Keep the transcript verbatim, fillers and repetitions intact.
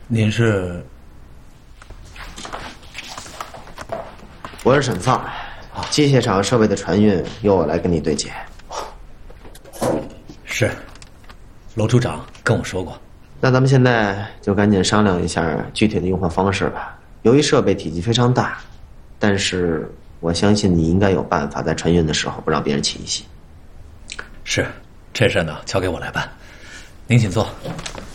您是？ 我是沈放，机械厂设备的船运由我来跟你对接。 是，楼处长跟我说过。 那咱们现在就赶紧商量一下具体的用货方式吧。由于设备体积非常大，但是我相信你应该有办法在船运的时候不让别人起疑心。 是，这事呢交给我来办。您请坐。